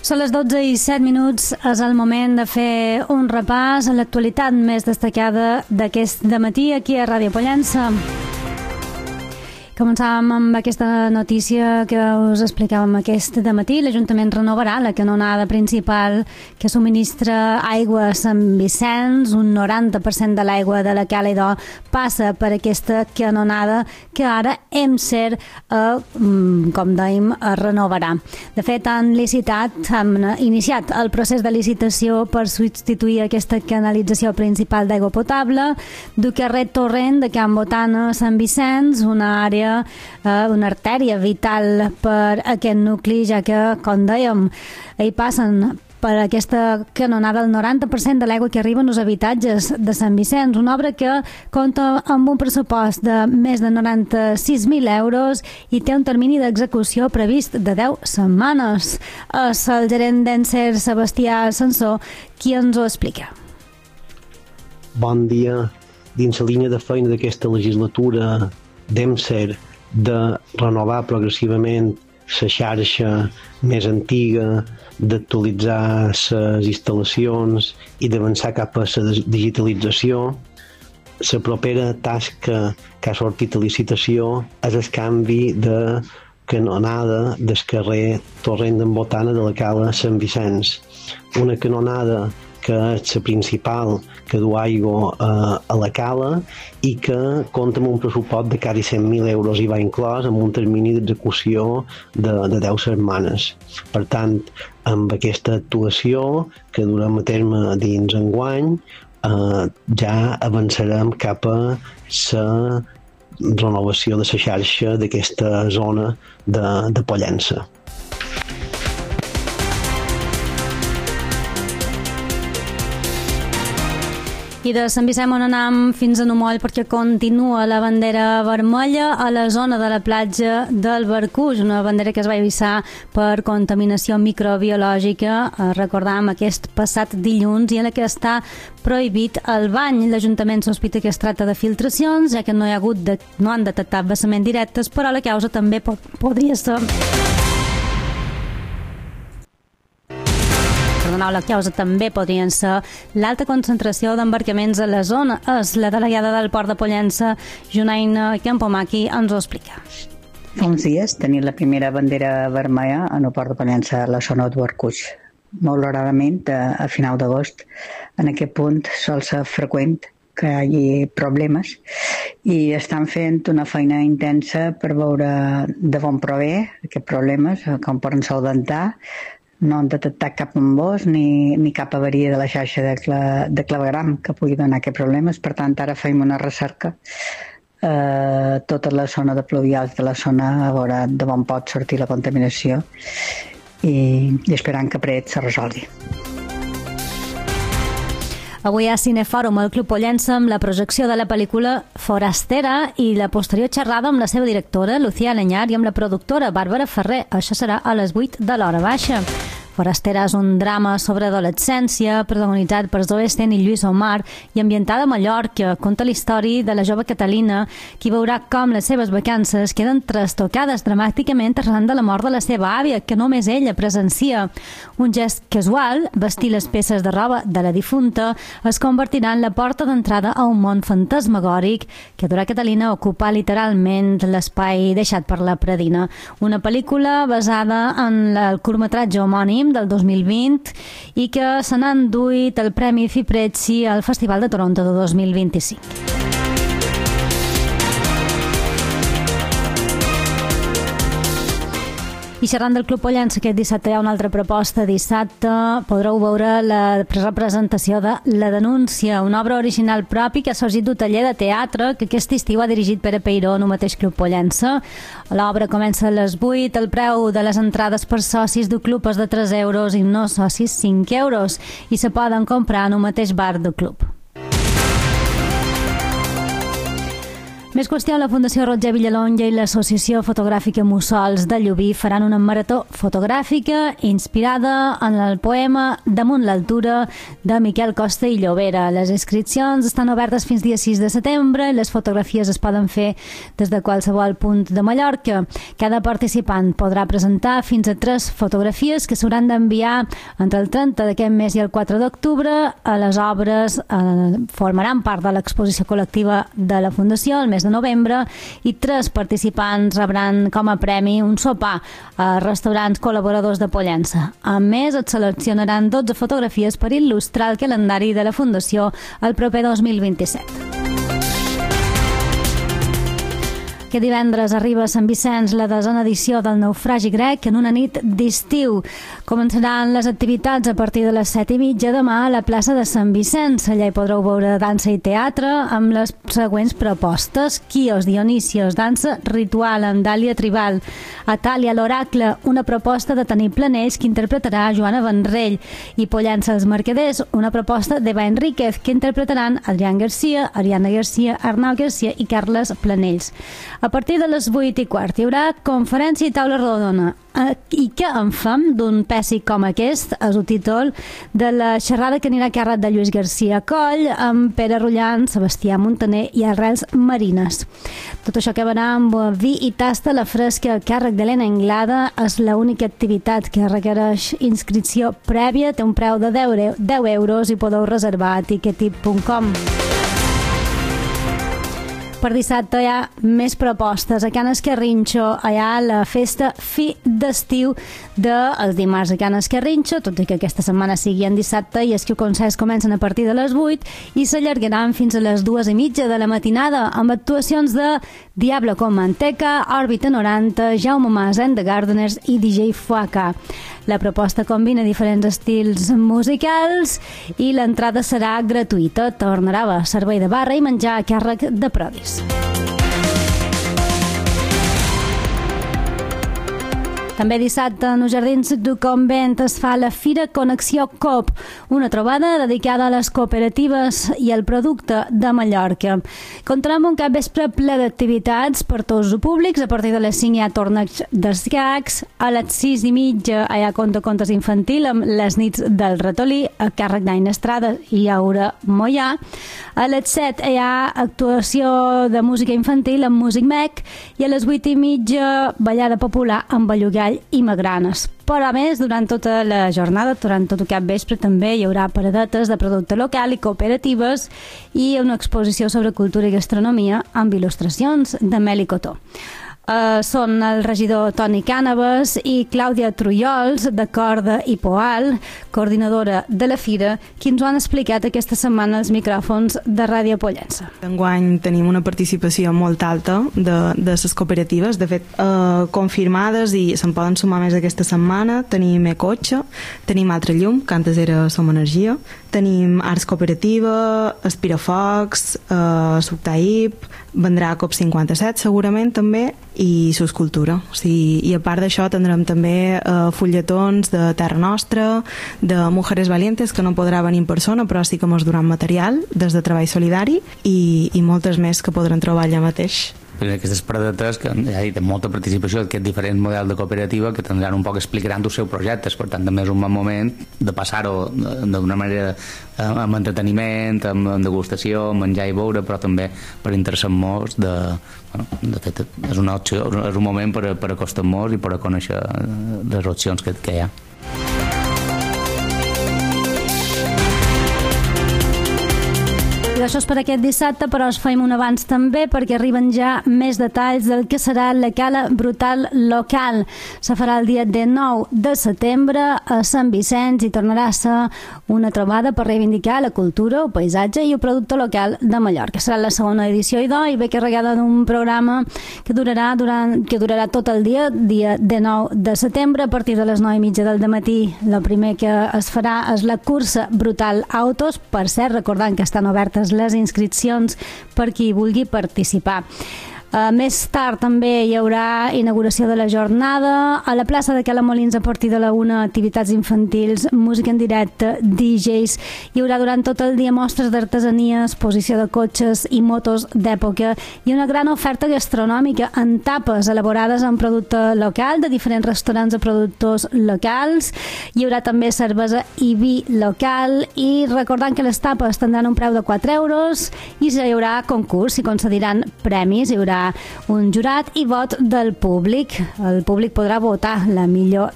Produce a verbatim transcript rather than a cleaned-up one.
Són les dotze i set minuts, és el moment de fer un repàs a l'actualitat més destacada d'aquest dematí aquí a Ràdio Pollença. Començàvem amb aquesta notícia que us explicàvem aquest dematí. L'Ajuntament renovarà la canonada principal que subministra aigua a Sant Vicenç. Un noranta per cent de l'aigua de la Càlida passa per aquesta canonada que ara EMSER, eh, com dèiem, renovarà. De fet, han licitat, han iniciat el procés de licitació per substituir aquesta canalització principal d'aigua potable du carrer Torrent de Can Botana a Sant Vicenç, una àrea una artèria vital per aquest nucli, ja que, com dèiem, hi passen per aquesta canonada el noranta per cent de l'aigua que arriba als habitatges de Sant Vicenç, una obra que compta amb un pressupost de més de noranta-sis mil euros i té un termini d'execució previst de deu setmanes. És el gerent d'EMSER, Sebastià Sansó, qui ens ho explica. Bon dia. Dins la línia de feina d'aquesta legislatura d'EMSER de renovar progressivament la xarxa més antiga, d'actualitzar les instal·lacions i d'avançar cap a la digitalització. La propera tasca que ha sortit a licitació és el canvi de canonada del carrer Torrent d'en Botana de la Cala Sant Vicenç. Una canonada que és la principal que du aigua a, a la cala i que compta amb un pressupost de quasi cent mil euros i va inclòs amb un termini d'execució de, de deu setmanes. Per tant, amb aquesta actuació que durem a terme dins enguany, eh, ja avançarem cap a la renovació de la xarxa d'aquesta zona de, de Pollença. I de Sant Vicent on anem fins a Numoll perquè continua la bandera vermella a la zona de la platja del Barcuix, una bandera que es va avisar per contaminació microbiològica, recordàvem aquest passat dilluns, i en la que està prohibit el bany. L'Ajuntament sospita que es tracta de filtracions, ja que no hi ha hagut de, no han detectat vessament directes, però la causa també pot, podria ser... La causa també podrien ser l'alta concentració d'embarcaments a la zona. És la delegada del Port de Pollença, Junaina Campomaki, ens ho explica. Fa uns dies tenim la primera bandera vermella en el Port de Pollença, a la zona de Barcuix. Malauradament, a, a final d'agost, en aquest punt sol ser freqüent que hi hagi problemes i estan fent una feina intensa per veure de on prové aquests problemes, com poden solventar. No han detectat cap embòs ni, ni cap avaria de la xarxa de, cla, de clavegram que pugui donar aquests problemes. Per tant, ara fem una recerca a eh, tota la zona de pluvials de la zona a veure d'on pot sortir la contaminació i, i esperant que pret se resolgui. Avui a Cinefòrum al Club Pollença amb la projecció de la pel·lícula Forastera i la posterior xerrada amb la seva directora, Lucía Aleñar, i amb la productora, Bàrbara Ferrer. Això serà a les vuit de l'hora baixa. Forastera és un drama sobre adolescència protagonitzat per Zoe Sten i Lluís Omar i ambientada a Mallorca. Conta la història de la jove Catalina, qui veurà com les seves vacances queden trastocades dramàticament arran de la mort de la seva àvia, que només ella presencia. Un gest casual, vestir les peces de roba de la difunta, es convertirà en la porta d'entrada a un món fantasmagòric que durà Catalina a ocupar literalment l'espai deixat per la predina. Una pel·lícula basada en el curtmetratge homònim del dos mil vint i que se n'ha enduit el Premi Fiprezzi al Festival de Toronto de dos mil vint-i-cinc. I xerrant del Club Pollença, aquest dissabte hi ha una altra proposta. Dissabte podreu veure la representació de La denúncia, una obra original propi que ha sorgit d'un taller de teatre que aquest estiu ha dirigit Pere Peiró en el mateix Club Pollença. L'obra comença a les vuit, el preu de les entrades per socis del club és de tres euros i no socis cinc euros i se poden comprar en el mateix bar del club. Més qüestió, la Fundació Roger Villalonga i l'Associació Fotogràfica Mussols de Llubí faran una marató fotogràfica inspirada en el poema Damunt l'altura de Miquel Costa i Llobera. Les inscripcions estan obertes fins dia sis de setembre i les fotografies es poden fer des de qualsevol punt de Mallorca. Cada participant podrà presentar fins a tres fotografies que s'hauran d'enviar entre el trenta d'aquest mes i el quatre d'octubre. A les obres eh, formaran part de l'exposició col·lectiva de la Fundació el mes de novembre i tres participants rebran com a premi un sopar a restaurants col·laboradors de Pollença. A més, es seleccionaran dotze fotografies per il·lustrar el calendari de la Fundació el proper dos mil vint-i-set. Que divendres arriba a Sant Vicenç la desena edició del Naufragi Grec en una nit d'estiu. Començaran les activitats a partir de les set i mitja demà a la plaça de Sant Vicenç. Allà hi podreu veure dansa i teatre amb les següents propostes: Quios, Dionisios, dansa ritual amb Dàlia Tribal, Atàlia l'Oracle, una proposta de tenir planells que interpretarà Joana Vendrell, i Pollença els Mercaders, una proposta d'Eva Enríquez que interpretaran Adrián Garcia, Ariana Garcia, Arnau Garcia i Carles Planells. A partir de les vuit i quart hi haurà conferència i taula rodona. I què en fem d'un pèssic com aquest? És el títol de la xerrada que anirà a càrrec de Lluís García Coll amb Pere Rullant, Sebastià Montaner i Arrels Marines. Tot això acabarà amb vi i tasta la fresca a càrrec d'Helena Anglada. És l'única activitat que requereix inscripció prèvia, té un preu de deu euros i podeu reservar a tiquetip punt com. Per dissabte hi ha més propostes. A Can Esquerrinxo hi ha la festa fi d'estiu dels dimarts a Can Esquerrinxo, tot i que aquesta setmana sigui en dissabte, i és que els concerts comencen a partir de les vuit i s'allargaran fins a les dues i mitja de la matinada amb actuacions de Diablo con Manteca, Òrbita noranta, Jaume Mas and the Gardeners i D J Fuaca. La proposta combina diferents estils musicals i l'entrada serà gratuïta. Tornarà a servei de barra i menjar a càrrec de Prodis. També dissabte en els Jardins du Convent es fa la Fira Connexió Coop, una trobada dedicada a les cooperatives i al producte de Mallorca. Comptarà amb un capvespre ple d'activitats per tots els públics. A partir de les cinc hi ha torneig d'escacs, a les sis i mitja hi ha conte contes infantil amb les nits del ratolí, a càrrec d'Aina Estrada i Aura Mollà. A les set hi ha actuació de música infantil amb Music Mec i a les vuit i mitja ballada popular amb Bellugall i Magranes. Però a més, durant tota la jornada, durant tot el capvespre, també hi haurà paradetes de producte local i cooperatives i una exposició sobre cultura i gastronomia amb il·lustracions de Meli Cotó. Uh, són el regidor Toni Cànavas i Clàudia Trullols, de Corda i Poal, coordinadora de la Fira, qui ens ho han explicat aquesta setmana als micròfons de Ràdio Pollença. Enguany tenim una participació molt alta de, de les cooperatives, de fet uh, confirmades, i se'n poden sumar més aquesta setmana. Tenim Ecotxe, tenim Altre Llum, que antes era Som Energia, tenim Arts Cooperativa, Espirafocs, uh, Subtaip, vendrà COP cinquanta-set segurament també, i Suscultura. O sigui, i a part d'això tindrem també uh, fulletons de Terra Nostra, de Mujeres Valientes, que no podrà venir en persona però sí que mos duran material des de Treball Solidari, i, i moltes més que podran trobar allà mateix. Aquestes paradetes que ja he dit, molta participació d'aquest diferent model de cooperativa que tindran un poc explicaran els seus projectes, per tant també és un bon moment de passar-ho d'una manera amb entreteniment, amb degustació, amb menjar i beure, però també per interessar-nos de, bueno, de fet és una opció, és un moment per, per acostar-nos i per a conèixer les opcions que, que hi ha. I això és per aquest dissabte, però us fem un abans també perquè arriben ja més detalls del que serà la Cala Brutal local. Se farà el dia dinou de setembre a Sant Vicenç i tornarà a ser una trobada per reivindicar la cultura, el paisatge i el producte local de Mallorca. Serà la segona edició i i ve carregada d'un programa que durarà, durant, que durarà tot el dia, dia dinou de setembre, a partir de les nou i mitja del dematí. El primer que es farà és la cursa Brutal Autos, per cert, recordant que estan obertes les inscripcions per qui vulgui participar. Uh, més tard també hi haurà inauguració de la jornada. A la plaça de Cala Molins, a partir de la una, activitats infantils, música en directe, D Js. Hi haurà durant tot el dia mostres d'artesania, exposició de cotxes i motos d'època i una gran oferta gastronòmica en tapes elaborades amb producte local de diferents restaurants de productors locals. Hi haurà també cervesa i vi local i recordant que les tapes tindran un preu de quatre euros i hi haurà concurs, s'hi concediran premis, hi haurà un jurat i vot del públic. El públic podrà votar la millor